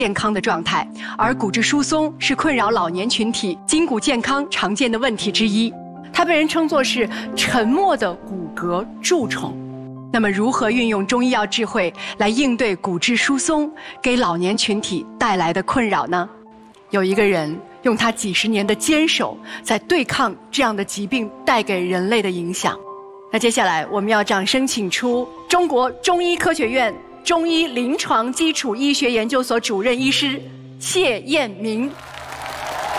健康的状态，而骨质疏松是困扰老年群体筋骨健康常见的问题之一。它被人称作是沉默的骨骼蛀虫。那么，如何运用中医药智慧来应对骨质疏松给老年群体带来的困扰呢？有一个人用他几十年的坚守，在对抗这样的疾病带给人类的影响。那接下来，我们要掌声请出中国中医科学院中医临床基础医学研究所主任医师谢彦明